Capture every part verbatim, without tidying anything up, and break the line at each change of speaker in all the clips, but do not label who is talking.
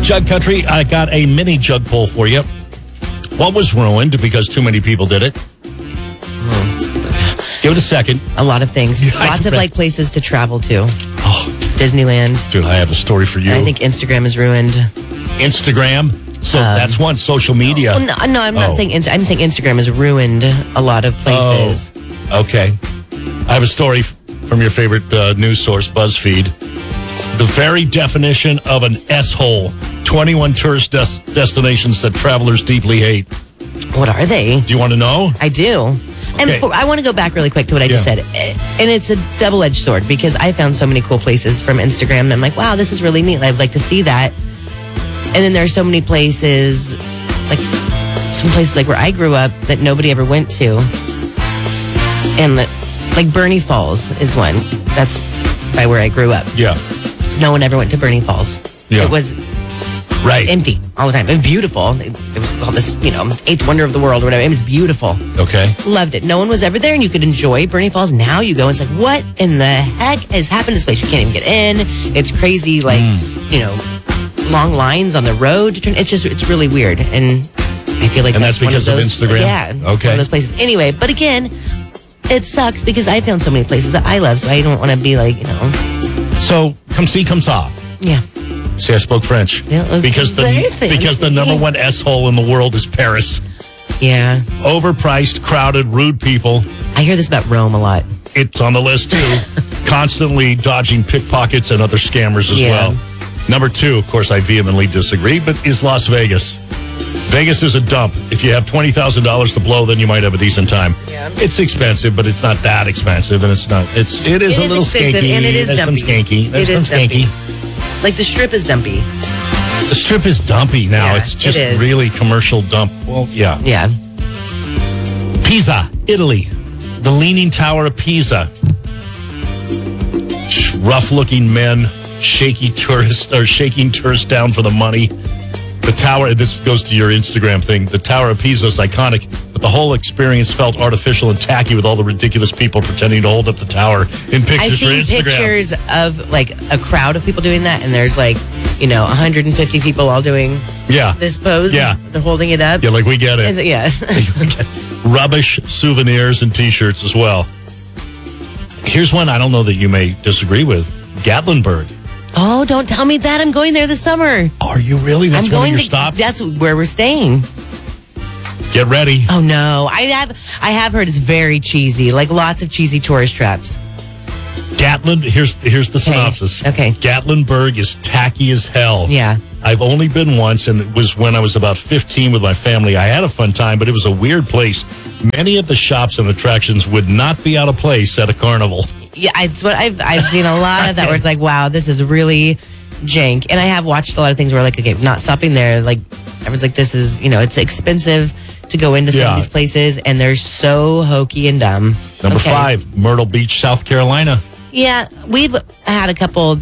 Jug Country, I got a mini jug poll for you. What was ruined because too many people did it? Hmm. Give it a second.
A lot of things. Lots of like places to travel to.
Oh,
Disneyland.
Dude, I have a story for you.
I think Instagram is ruined.
Instagram? So um, that's one, social media.
Well, no, no, I'm not
oh. saying
Insta- I'm saying Instagram has ruined a lot of places.
Oh, okay. I have a story from your favorite uh, news source, BuzzFeed. The very definition of an S-hole. twenty-one tourist des- destinations that travelers deeply hate.
What are they?
Do you want to know?
I do.
Okay.
And for, I want to go back really quick to what I just
yeah.
said. And it's a double-edged sword because I found so many cool places from Instagram. And I'm like, wow, this is really neat. I'd like to see that. And then there are so many places, like some places like where I grew up that nobody ever went to. And the, like Bernie Falls is one. That's by where I grew up.
Yeah.
No one ever went to Bernie Falls.
Yeah.
It was
right.
empty all the time. It was beautiful. It, it was called this, you know, eighth wonder of the world or whatever. It was beautiful.
Okay.
Loved it. No one was ever there and you could enjoy Bernie Falls. Now you go and it's like, what in the heck has happened to this place? You can't even get in. It's crazy, like, mm. you know, long lines on the road. It's just, it's really weird. And I feel like
and
that's,
that's because
one of,
those,
those,
Instagram?
Yeah.
Okay.
One of those places. Anyway, but again, it sucks because I found so many places that I love, so I don't want to be like, you know.
So, come see, come saw.
Yeah.
See, I spoke French.
Yeah,
because the because the number one S-hole in the world is Paris.
Yeah.
Overpriced, crowded, rude people.
I hear this about Rome a lot.
It's on the list, too. Constantly dodging pickpockets and other scammers as
yeah.
well. Number two, of course, I vehemently disagree, but is Las Vegas. Vegas is a dump. If you have twenty thousand dollars to blow, then you might have a decent time.
Yeah.
It's expensive, but it's not that expensive, and it's not. It's it is
it
a
is
little skanky.
And it is
There's
dumpy.
some skanky. There's
it
some
is
skanky.
Dumpy. Like the strip is dumpy.
The strip is dumpy now.
Yeah,
it's just
it is.
really commercial dump. Well, yeah.
Yeah.
Pisa, Italy. The Leaning Tower of Pisa. Rough-looking men, shaky tourists, or shaking tourists down for the money. The tower, this goes to your Instagram thing, the Tower of Pisa is iconic, but the whole experience felt artificial and tacky with all the ridiculous people pretending to hold up the tower in pictures
I've seen
for Instagram.
pictures of like a crowd of people doing that, and there's like, you know, one hundred fifty people all doing
yeah.
this pose.
Yeah.
They're holding it up.
Yeah, like we get it.
It's, yeah.
Rubbish souvenirs and T-shirts as well. Here's one I don't know that you may disagree with. Gatlinburg.
Oh, don't tell me that. I'm going there this summer.
Are you really? That's
I'm
one
going
of your
to,
stops?
That's where we're staying.
Get ready.
Oh, no. I have I have heard it's very cheesy. Like lots of cheesy tourist traps.
Gatlin, here's here's the synopsis.
Okay.
Gatlinburg is tacky as hell.
Yeah.
I've only been once, and it was when I was about fifteen with my family. I had a fun time, but it was a weird place. Many of the shops and attractions would not be out of place at a carnival.
Yeah, it's what I've I've seen a lot of that where it's like, wow, this is really jank. And I have watched a lot of things where like, okay, not stopping there. Like everyone's like, this is, you know, it's expensive to go into some
yeah.
of these places, and they're so hokey and dumb.
Number
okay.
five, Myrtle Beach, South Carolina.
Yeah, we've had a couple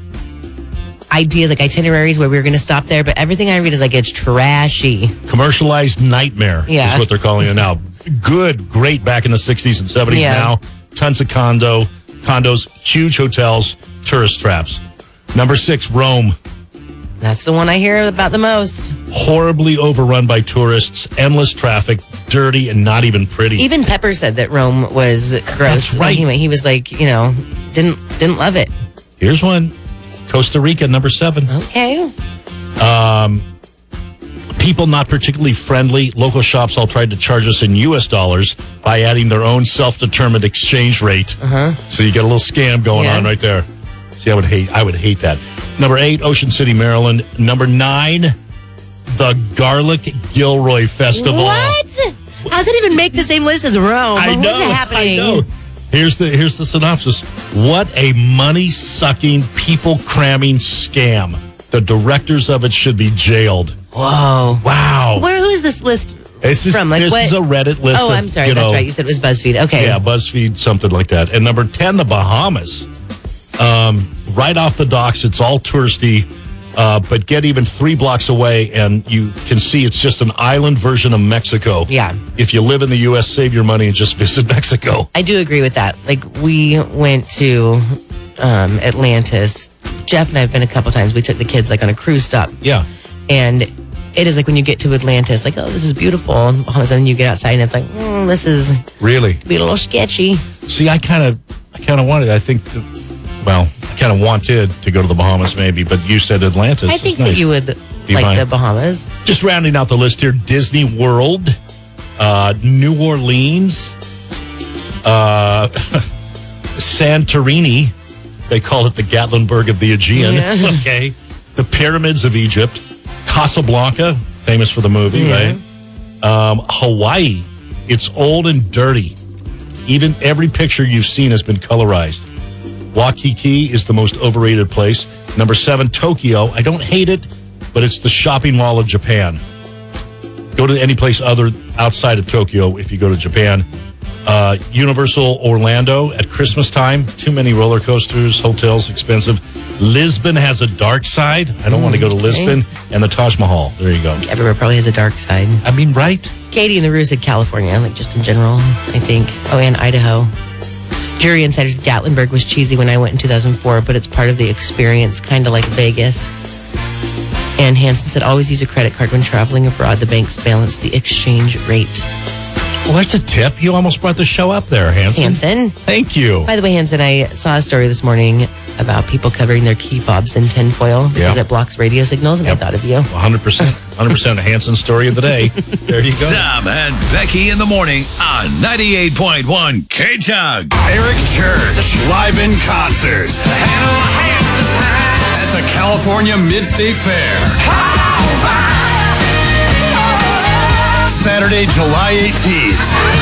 ideas, like itineraries where we were going to stop there, but everything I read is like it's trashy.
Commercialized nightmare
yeah.
is what they're calling it now. Good, great back in the sixties and seventies.
Yeah.
Now, tons of condo, condos, huge hotels, tourist traps. Number six, Rome.
That's the one I hear about the most.
Horribly overrun by tourists, endless traffic, dirty, and not even pretty.
Even Pepper said that Rome was gross.
That's right.
He, he was like, you know, didn't didn't love it.
Here's one. Costa Rica, number seven.
Okay.
Um, people not particularly friendly. Local shops all tried to charge us in U S dollars by adding their own self-determined exchange rate.
Uh-huh.
So you get a little scam going
yeah.
on right there. See, I would hate, I would hate that. Number eight, Ocean City, Maryland. Number nine, the Garlic Gilroy Festival.
What? How does it even make the same list as Rome?
I know.
What's happening?
I know. Here's the here's the synopsis. What a money-sucking, people-cramming scam. The directors of it should be jailed.
Whoa.
Wow.
Where, who is this list
this is,
from? Like
this
what?
is a Reddit list.
Oh,
of,
I'm sorry.
You
That's
know,
right. You said it was BuzzFeed. Okay.
Yeah, BuzzFeed, something like that. And number ten, the Bahamas. Um, right off the docks, it's all touristy. Uh, but get even three blocks away, and you can see it's just an island version of Mexico.
Yeah.
If you live in the U S, save your money and just visit Mexico.
I do agree with that. Like, we went to um, Atlantis. Jeff and I have been a couple times. We took the kids, like, on a cruise stop.
Yeah.
And it is like when you get to Atlantis, like, oh, this is beautiful. And then you get outside and it's like, mm, this is
really
be a little sketchy.
See, I kind of, I kind of wanted. I think, the, well, I kind of wanted to go to the Bahamas, maybe. But you said Atlantis.
I think
nice.
that you would
Be
like
fine.
the Bahamas.
Just rounding out the list here: Disney World, uh, New Orleans, uh, Santorini. They call it the Gatlinburg of the Aegean.
Yeah.
Okay, the pyramids of Egypt. Casablanca, famous for the movie,
Yeah.
right? Um, Hawaii, it's old and dirty. Even every picture you've seen has been colorized. Waikiki is the most overrated place. Number seven, Tokyo. I don't hate it, but it's the shopping mall of Japan. Go to any place other outside of Tokyo if you go to Japan. Uh, Universal Orlando at Christmas time. Too many roller coasters, hotels, expensive. Lisbon has a dark side. I don't mm, want to go to Lisbon.
Okay.
And the Taj Mahal. There you go.
Everywhere probably has a dark side.
I mean, right?
Katie and the Roo said California, like just in general, I think. Oh, and Idaho. Jury Insiders, Gatlinburg was cheesy when I went in two thousand four, but it's part of the experience, kind of like Vegas. And Hanson said, always use a credit card when traveling abroad. The banks balance the exchange rate.
Well, that's a tip. You almost brought the show up there, Hanson.
Hanson.
Thank you.
By the way, Hanson, I saw a story this morning about people covering their key fobs in tinfoil because
Yeah.
it blocks radio signals, and
Yep.
I thought of you.
one hundred percent. one hundred percent Hanson story of the day. There you go.
Tom and Becky in the morning on ninety-eight point one K-Chug.
Eric Church, live in concert at the California Mid-State Fair. Saturday, July eighteenth.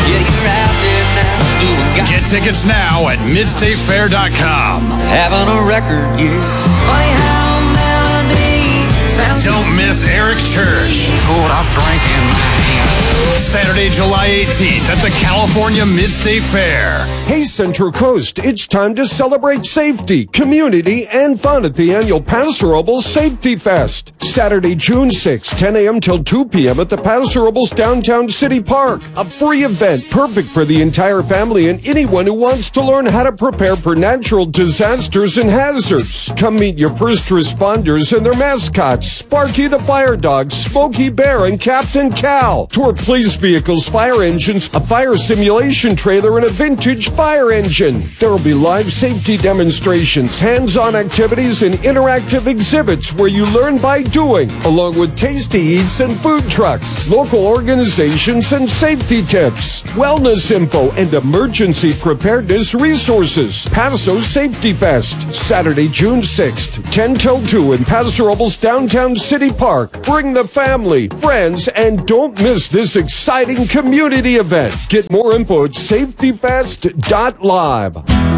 Get tickets now at mid state fair dot com.
Having a record year. Funny how melody sounds.
Don't miss Eric Church.
Poured off drinking.
Saturday, July eighteenth at the California Mid-State Fair.
Hey Central Coast, it's time to celebrate safety, community, and fun at the annual Paso Robles Safety Fest. Saturday, June sixth, ten a.m. till two p.m. at the Paso Robles Downtown City Park. A free event perfect for the entire family and anyone who wants to learn how to prepare for natural disasters and hazards. Come meet your first responders and their mascots, Sparky the Fire Dog, Smokey Bear, and Captain Cal. Tour police vehicles, fire engines, a fire simulation trailer, and a vintage fire engine. There will be live safety demonstrations, hands-on activities, and interactive exhibits where you learn by doing, along with tasty eats and food trucks, local organizations and safety tips, wellness info, and emergency preparedness resources. Paso Safety Fest, Saturday, June sixth, ten till two in Paso Robles Downtown City Park. Bring the family, friends, and don't miss this exciting community event. Get more info at safety fest dot live.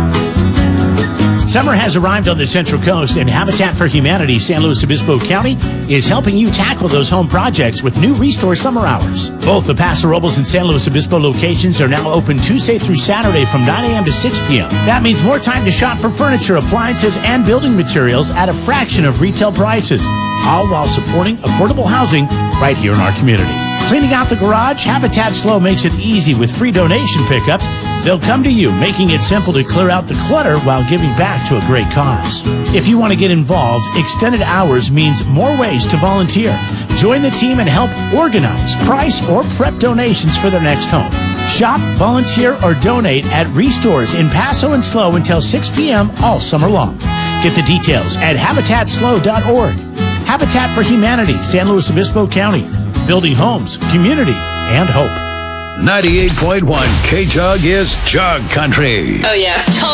Summer has arrived on the Central Coast, and Habitat for Humanity San Luis Obispo County is helping you tackle those home projects with new Restore Summer Hours. Both the Paso Robles and San Luis Obispo locations are now open Tuesday through Saturday from nine a.m. to six p.m. That means more time to shop for furniture, appliances, and building materials at a fraction of retail prices, all while supporting affordable housing right here in our community. Cleaning out the garage, Habitat Slow makes it easy with free donation pickups. They'll come to you, making it simple to clear out the clutter while giving back to a great cause. If you want to get involved, extended hours means more ways to volunteer. Join the team and help organize, price, or prep donations for their next home. Shop, volunteer, or donate at Restores in Paso and Slow until six p.m. all summer long. Get the details at habitat slow dot org. Habitat for Humanity, San Luis Obispo County. Building homes, community, and hope.
ninety-eight point one K-Chug is Chug Country.
Oh, yeah. Totally.